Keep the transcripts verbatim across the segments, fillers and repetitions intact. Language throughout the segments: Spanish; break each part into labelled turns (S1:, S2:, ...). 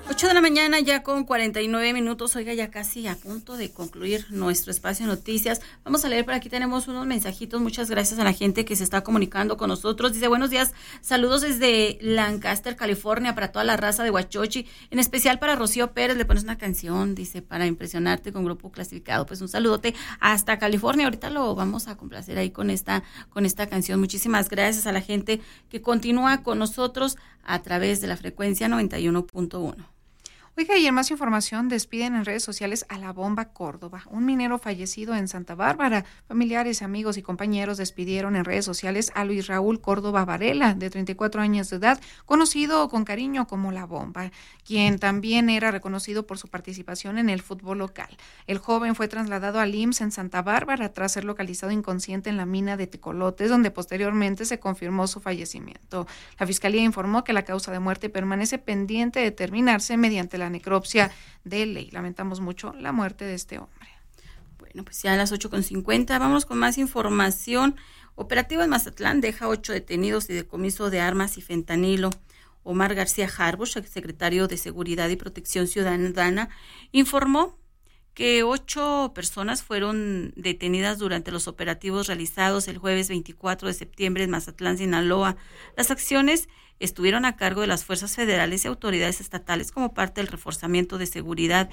S1: ocho de la mañana ya con cuarenta y nueve minutos, oiga, ya casi a punto de concluir nuestro espacio de noticias. Vamos a leer, por aquí tenemos unos mensajitos, muchas gracias a la gente que se está comunicando con nosotros. Dice, buenos días, saludos desde Lancaster, California, para toda la raza de Huachochi, en especial para Rocío Pérez, le pones una canción, dice, para impresionarte con Grupo Clasificado. Pues un saludote hasta California, ahorita lo vamos a complacer ahí con esta, con esta canción. Muchísimas gracias a la gente que continúa con nosotros a través de la frecuencia noventa y uno punto uno.
S2: Oiga, y en más información, despiden en redes sociales a La Bomba Córdoba, un minero fallecido en Santa Bárbara. Familiares, amigos y compañeros despidieron en redes sociales a Luis Raúl Córdoba Varela, de treinta y cuatro años de edad, conocido con cariño como La Bomba, quien también era reconocido por su participación en el fútbol local. El joven fue trasladado al I M S S en Santa Bárbara tras ser localizado inconsciente en la mina de Tecolotes, donde posteriormente se confirmó su fallecimiento. La Fiscalía informó que la causa de muerte permanece pendiente de determinarse mediante la la necropsia de ley. Lamentamos mucho la muerte de este hombre.
S1: Bueno, pues ya a las ocho con cincuenta, vamos con más información. Operativo en Mazatlán deja ocho detenidos y decomiso de armas y fentanilo. Omar García Harbush, secretario de Seguridad y Protección Ciudadana, informó que ocho personas fueron detenidas durante los operativos realizados el jueves veinticuatro de septiembre en Mazatlán, Sinaloa. Las acciones estuvieron a cargo de las fuerzas federales y autoridades estatales como parte del reforzamiento de seguridad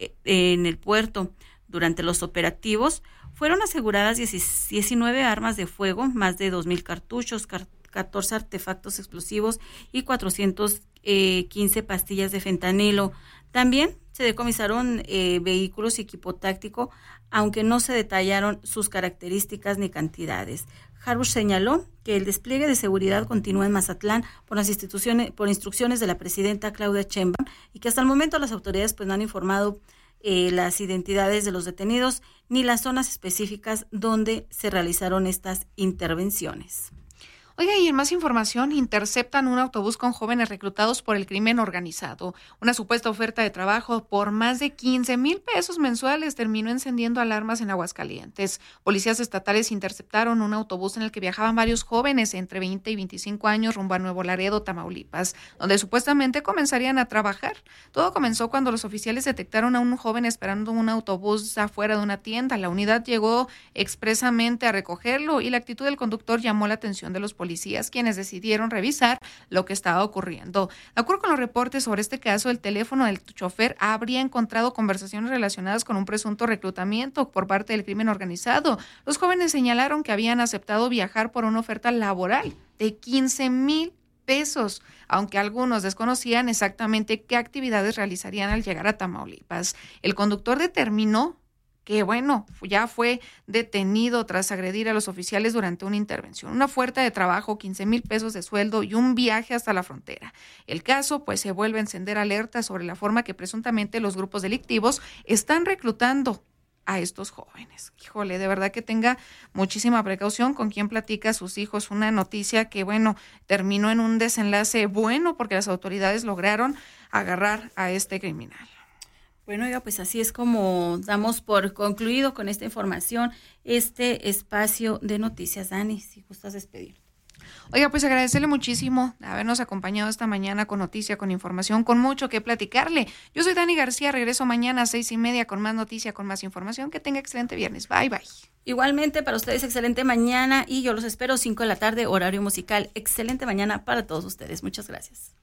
S1: en el puerto. Durante los operativos fueron aseguradas diecinueve armas de fuego, más de dos mil cartuchos, catorce artefactos explosivos y cuatrocientas quince pastillas de fentanilo. También se decomisaron eh, vehículos y equipo táctico, aunque no se detallaron sus características ni cantidades. Harbush señaló que el despliegue de seguridad continúa en Mazatlán por las instituciones, por instrucciones de la presidenta Claudia Sheinbaum, y que hasta el momento las autoridades pues no han informado eh, las identidades de los detenidos ni las zonas específicas donde se realizaron estas intervenciones.
S2: Oiga, y en más información, interceptan un autobús con jóvenes reclutados por el crimen organizado. Una supuesta oferta de trabajo por más de quince mil pesos mensuales terminó encendiendo alarmas en Aguascalientes. Policías estatales interceptaron un autobús en el que viajaban varios jóvenes entre veinte y veinticinco años rumbo a Nuevo Laredo, Tamaulipas, donde supuestamente comenzarían a trabajar. Todo comenzó cuando los oficiales detectaron a un joven esperando un autobús afuera de una tienda. La unidad llegó expresamente a recogerlo y la actitud del conductor llamó la atención de los policías. policías, quienes decidieron revisar lo que estaba ocurriendo. De acuerdo con los reportes sobre este caso, el teléfono del chofer habría encontrado conversaciones relacionadas con un presunto reclutamiento por parte del crimen organizado. Los jóvenes señalaron que habían aceptado viajar por una oferta laboral de quince mil pesos, aunque algunos desconocían exactamente qué actividades realizarían al llegar a Tamaulipas. El conductor determinó que, bueno, ya fue detenido tras agredir a los oficiales durante una intervención. Una oferta de trabajo, quince mil pesos de sueldo y un viaje hasta la frontera. El caso, pues, se vuelve a encender alertas sobre la forma que presuntamente los grupos delictivos están reclutando a estos jóvenes. Híjole, de verdad que tenga muchísima precaución con quién platica a sus hijos. Una noticia que, bueno, terminó en un desenlace bueno porque las autoridades lograron agarrar a este criminal.
S1: Bueno, oiga, pues así es como damos por concluido con esta información este espacio de noticias. Dani, si gustas despedir.
S2: Oiga, pues agradecerle muchísimo habernos acompañado esta mañana con noticia, con información, con mucho que platicarle. Yo soy Dani García, regreso mañana a seis y media con más noticia, con más información. Que tenga excelente viernes. Bye, bye.
S1: Igualmente para ustedes, excelente mañana y yo los espero cinco de la tarde, horario musical. Excelente mañana para todos ustedes. Muchas gracias.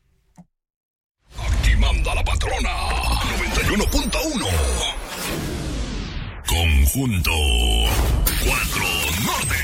S3: Aquí manda la patrona. noventa y uno punto uno. Conjunto cuatro Norte.